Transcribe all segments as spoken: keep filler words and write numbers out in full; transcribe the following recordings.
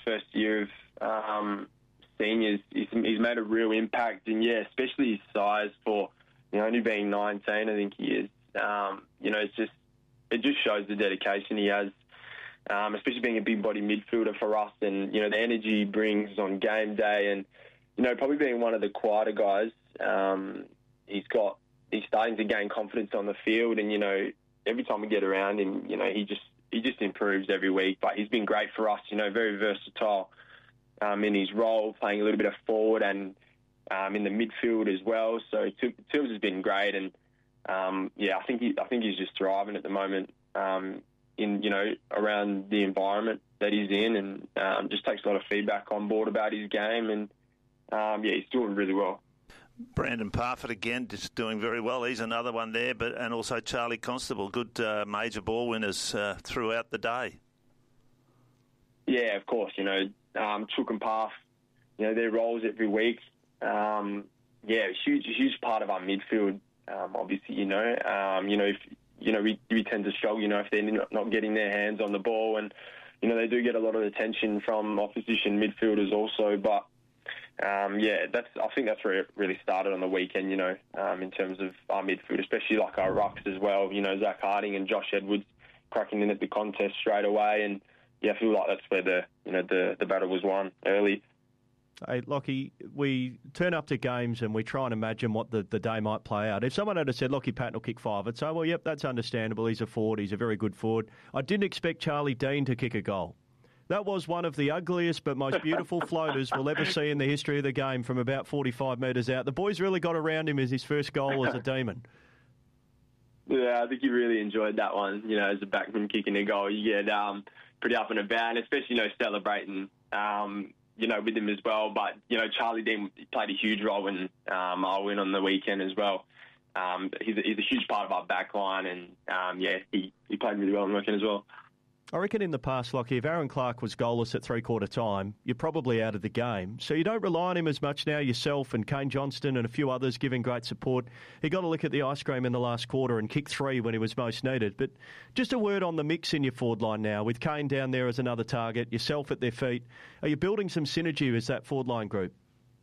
first year of um, seniors, he's, he's made a real impact. And, yeah, especially his size for, you know, only being nineteen, I think he is. Um, you know, it's just it just shows the dedication he has, um, especially being a big-body midfielder for us and, you know, the energy he brings on game day and, you know, probably being one of the quieter guys. Um, he's got he's starting to gain confidence on the field and, you know, every time we get around him, you know, he just he just improves every week. But he's been great for us, you know, very versatile um, in his role, playing a little bit of forward and um, in the midfield as well. So Tills has been great, and um, yeah, I think he, I think he's just thriving at the moment um, in you know around the environment that he's in, and um, just takes a lot of feedback on board about his game, and um, yeah, he's doing really well. Brandon Parfitt again, just doing very well. He's another one there, but and also Charlie Constable, good uh, major ball winners uh, throughout the day. Yeah, of course. You know, um, Chook and Parf, you know, their roles every week. Um, yeah, huge, huge part of our midfield. Um, obviously, you know, um, you know, if you know, we, we tend to struggle. You know, if they're not, not getting their hands on the ball, and you know, they do get a lot of attention from opposition midfielders also, but. Um, yeah, that's. I think that's where it really started on the weekend, you know, um, in terms of our midfield, especially like our rucks as well. You know, Zach Harding and Josh Edwards cracking in at the contest straight away, and yeah, I feel like that's where the you know the, the battle was won early. Hey, Lockie, we turn up to games and we try and imagine what the, the day might play out. If someone had said, Lockie Patton will kick five, I'd say, well, yep, that's understandable. He's a forward. He's a very good forward. I didn't expect Charlie Dean to kick a goal. That was one of the ugliest but most beautiful floaters we'll ever see in the history of the game from about forty-five metres out. The boys really got around him as his first goal as a demon. Yeah, I think he really enjoyed that one. You know, as a backman kicking a goal, you get um, pretty up and about, and especially, you know, celebrating, um, you know, with him as well. But, you know, Charlie Dean played a huge role in um, our win on the weekend as well. Um, he's, a, he's a huge part of our back line, and, um, yeah, he, he played really well on the weekend as well. I reckon in the past, Lockie, if Aaron Clark was goalless at three-quarter time, you're probably out of the game. So you don't rely on him as much now yourself, and Kane Johnston and a few others giving great support. He got a lick at the ice cream in the last quarter and kicked three when he was most needed. But just a word on the mix in your forward line now, with Kane down there as another target, yourself at their feet. Are you building some synergy as that forward line group?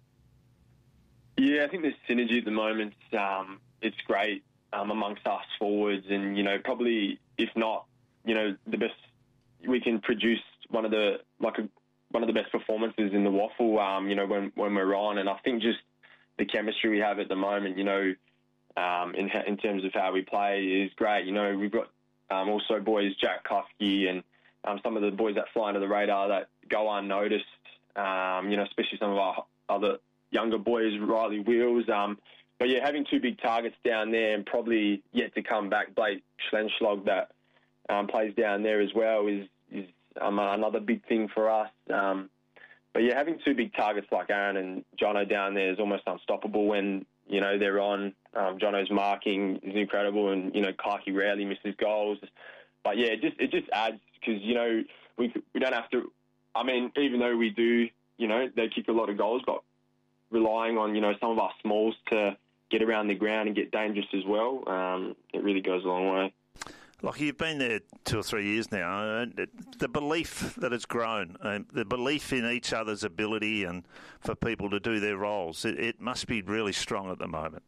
Yeah, I think there's synergy at the moment. Um, it's great um, amongst us forwards, and, you know, probably, if not, you know, the best... we can produce one of the like a, one of the best performances in the waffle, um, you know, when when we're on. And I think just the chemistry we have at the moment, you know, um, in in terms of how we play is great. You know, we've got um, also boys Jack Kufke and um, some of the boys that fly under the radar that go unnoticed. Um, you know, especially some of our other younger boys, Riley Wheels. Um, but yeah, having two big targets down there and probably yet to come back, Blake Schlenschlog that. Um, plays down there as well is is um, another big thing for us. Um, but yeah, having two big targets like Aaron and Jono down there is almost unstoppable when you know they're on. Um, Jono's marking is incredible, and you know Clarkie rarely misses goals. But yeah, it just it just adds because you know we we don't have to. I mean, even though we do, you know, they kick a lot of goals, but relying on you know some of our smalls to get around the ground and get dangerous as well, um, it really goes a long way. Like you've been there two or three years now, and the belief that it's grown, and the belief in each other's ability and for people to do their roles, it, it must be really strong at the moment.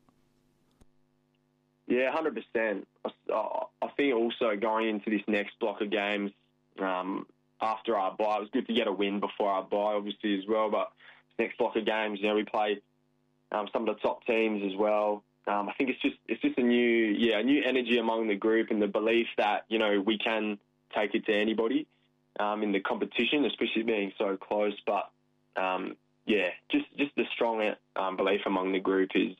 Yeah, one hundred percent. I, I think also going into this next block of games um, after our bye, it was good to get a win before our bye, obviously, as well, but this next block of games, you know, we play um, some of the top teams as well. Um, I think it's just it's just a new yeah a new energy among the group and the belief that you know we can take it to anybody um, in the competition, especially being so close. But um, yeah, just just the strong um, belief among the group is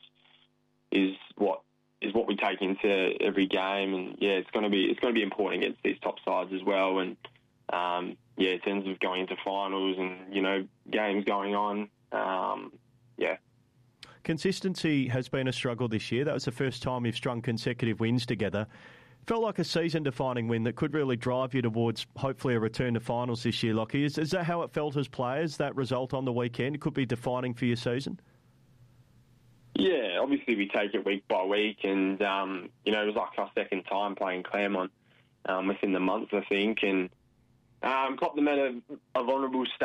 is what is what we take into every game, and yeah, it's going to be it's going to be important against these top sides as well. And um, yeah, in terms of going into finals and you know games going on, um, yeah. Consistency has been a struggle this year. That was the first time you've strung consecutive wins together. Felt like a season-defining win that could really drive you towards hopefully a return to finals this year, Lockie. Is, is that how it felt as players, that result on the weekend? It could be defining for your season? Yeah, obviously we take it week by week, and um, you know it was like our second time playing Claremont um, within the month, I think, and um, got them at a, a vulnerable state.